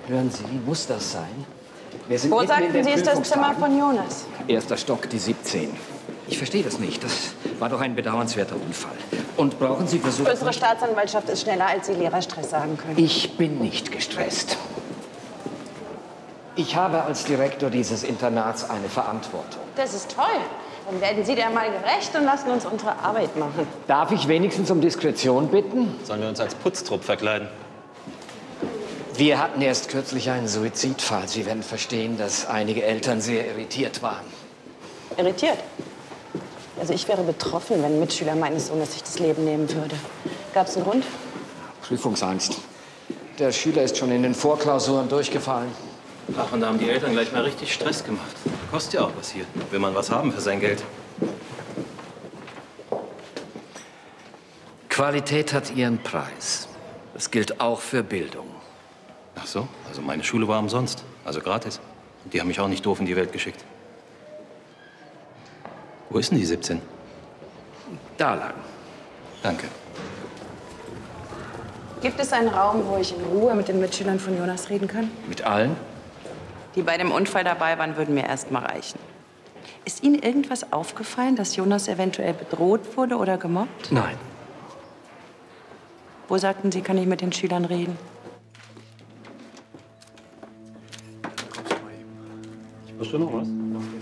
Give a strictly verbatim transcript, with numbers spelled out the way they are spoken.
Hören Sie, wie muss das sein? Wir sind Wo mitten in sagten den Sie, ist das Zimmer Prüfungstagen. von Jonas? Erster Stock, die siebzehn. Ich verstehe das nicht. Das war doch ein bedauernswerter Unfall. Und brauchen Sie Versuche... Unsere Staatsanwaltschaft ist schneller, als Sie Lehrerstress sagen können. Ich bin nicht gestresst. Ich habe als Direktor dieses Internats eine Verantwortung. Das ist toll. Dann werden Sie der mal gerecht und lassen uns unsere Arbeit machen. Darf ich wenigstens um Diskretion bitten? Sollen wir uns als Putztrupp verkleiden? Wir hatten erst kürzlich einen Suizidfall. Sie werden verstehen, dass einige Eltern sehr irritiert waren. Irritiert? Also ich wäre betroffen, wenn ein Mitschüler meines Sohnes sich das Leben nehmen würde. Gab es einen Grund? Prüfungsangst. Der Schüler ist schon in den Vorklausuren durchgefallen. Ach, und da haben die Eltern gleich mal richtig Stress gemacht. Kostet ja auch was hier. Will man was haben für sein Geld. Qualität hat ihren Preis. Das gilt auch für Bildung. Ach so, also meine Schule war umsonst. Also gratis. Und die haben mich auch nicht doof in die Welt geschickt. Wo ist denn die siebzehn? Da lang. Danke. Gibt es einen Raum, wo ich in Ruhe mit den Mitschülern von Jonas reden kann? Mit allen? Die bei dem Unfall dabei waren, würden mir erst mal reichen. Ist Ihnen irgendwas aufgefallen, dass Jonas eventuell bedroht wurde oder gemobbt? Nein. Wo sagten Sie, kann ich mit den Schülern reden? Hast du noch was?